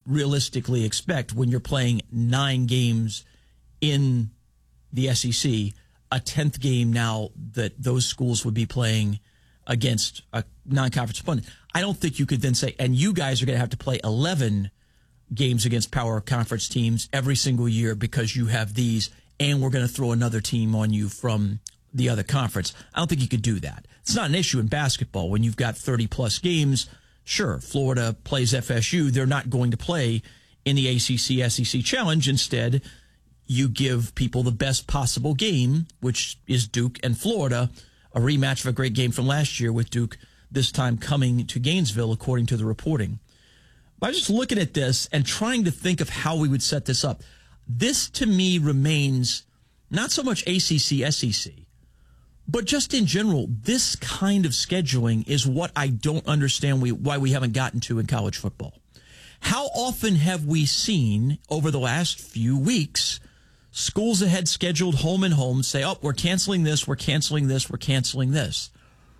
realistically expect when you're playing 9 games in the SEC, a 10th game now that those schools would be playing against a non-conference opponent. I don't think you could then say, and you guys are going to have to play 11 games against power conference teams every single year because you have these, and we're going to throw another team on you from the other conference. I don't think you could do that. It's not an issue in basketball when you've got 30-plus games. Sure, Florida plays FSU. They're not going to play in the ACC-SEC Challenge. Instead, you give people the best possible game, which is Duke and Florida, a rematch of a great game from last year with Duke this time coming to Gainesville, according to the reporting. I was just looking at this and trying to think of how we would set this up. This, to me, remains not so much ACC, SEC, but just in general, this kind of scheduling is what I don't understand why we haven't gotten to in college football. How often have we seen over the last few weeks schools that had scheduled home and home say, oh, we're canceling this, we're canceling this, we're canceling this?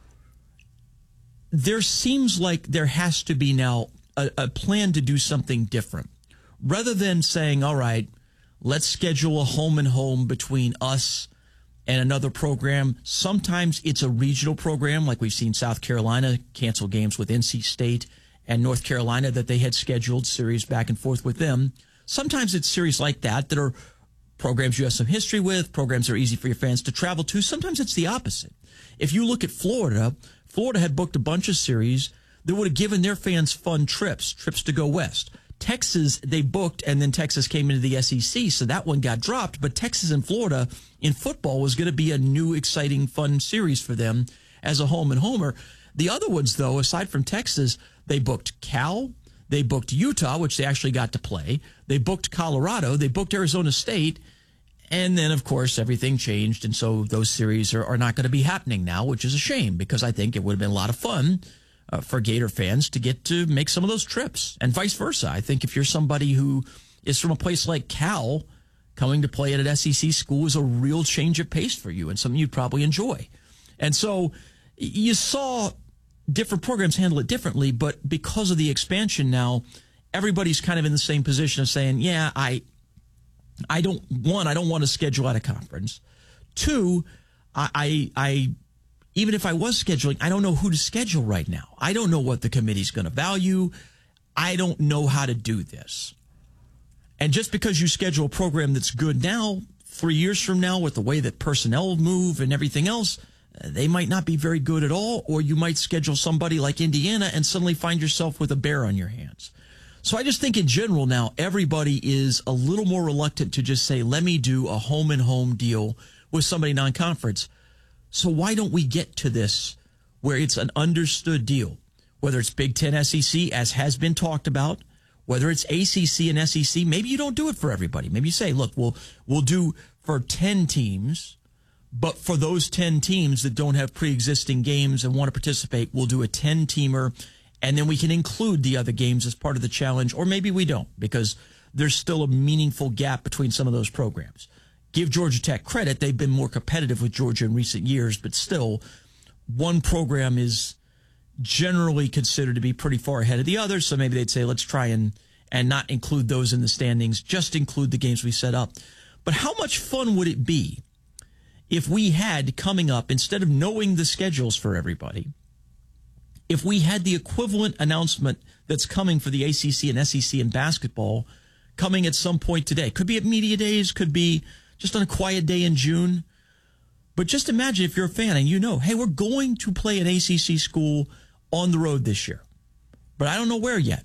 There seems like there has to be now a plan to do something different. Rather than saying, all right, let's schedule a home and home between us and another program. Sometimes it's a regional program, like we've seen South Carolina cancel games with NC State and North Carolina that they had scheduled series back and forth with them. Sometimes it's series like that are programs you have some history with, programs that are easy for your fans to travel to. Sometimes it's the opposite. If you look at Florida, Florida had booked a bunch of series that would have given their fans fun trips to go west. Texas, they booked, and then Texas came into the SEC, so that one got dropped. But Texas and Florida in football was going to be a new, exciting, fun series for them as a home and homer. The other ones, though, aside from Texas, they booked Cal, they booked Utah, which they actually got to play. They booked Colorado, they booked Arizona State, and then, of course, everything changed, and so those series are not going to be happening now, which is a shame, because I think it would have been a lot of fun for Gator fans to get to make some of those trips, and vice versa. I think if you're somebody who is from a place like Cal, coming to play at an SEC school is a real change of pace for you and something you'd probably enjoy. And so you saw different programs handle it differently, but because of the expansion now, everybody's kind of in the same position of saying, yeah, I don't want to schedule out a conference. 2, I even if I was scheduling, I don't know who to schedule right now. I don't know what the committee's going to value. I don't know how to do this. And just because you schedule a program that's good now, 3 years from now, with the way that personnel move and everything else, they might not be very good at all, or you might schedule somebody like Indiana and suddenly find yourself with a bear on your hands. So I just think in general now, everybody is a little more reluctant to just say, let me do a home and home deal with somebody non-conference. So why don't we get to this where it's an understood deal, whether it's Big Ten SEC, as has been talked about, whether it's ACC and SEC, maybe you don't do it for everybody. Maybe you say, look, we'll do for 10 teams, but for those 10 teams that don't have pre-existing games and want to participate, we'll do a 10-teamer, and then we can include the other games as part of the challenge, or maybe we don't, because there's still a meaningful gap between some of those programs. Give Georgia Tech credit. They've been more competitive with Georgia in recent years, but still, one program is generally considered to be pretty far ahead of the other, so maybe they'd say, let's try and not include those in the standings, just include the games we set up. But how much fun would it be if we had coming up, instead of knowing the schedules for everybody, if we had the equivalent announcement that's coming for the ACC and SEC in basketball coming at some point today? Could be at media days, could be just on a quiet day in June. But just imagine if you're a fan and you know, hey, we're going to play an ACC school on the road this year, but I don't know where yet.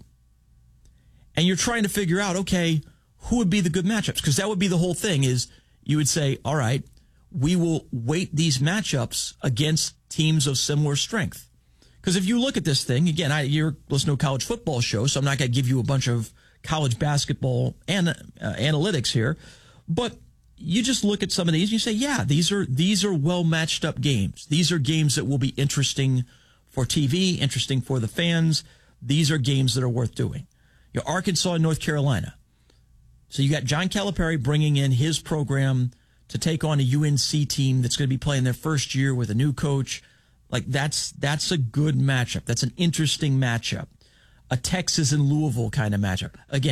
And you're trying to figure out, okay, who would be the good matchups? Because that would be the whole thing, is you would say, all right, we will weight these matchups against teams of similar strength. Because if you look at this thing, again, you're listening to a college football show, so I'm not going to give you a bunch of college basketball analytics here, but you just look at some of these and you say, yeah, these are well matched up games. These are games that will be interesting for TV, interesting for the fans. These are games that are worth doing. Arkansas and North Carolina. So you got John Calipari bringing in his program to take on a UNC team that's going to be playing their first year with a new coach. Like that's a good matchup. That's an interesting matchup. A Texas and Louisville kind of matchup. Again,